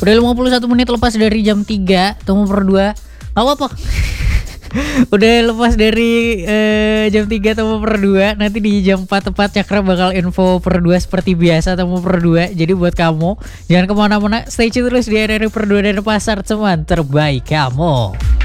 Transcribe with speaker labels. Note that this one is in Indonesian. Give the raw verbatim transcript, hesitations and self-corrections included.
Speaker 1: Udah lima puluh satu menit lepas dari jam tiga Temu per dua. Gak apa-apa. Udah lepas dari uh, jam tiga Temu per dua. Nanti di jam empat tepat Cakra bakal info per dua seperti biasa Temu per dua. Jadi buat kamu jangan kemana-mana, stay tune terus di R R I per dua dan pasar cuan terbaik kamu.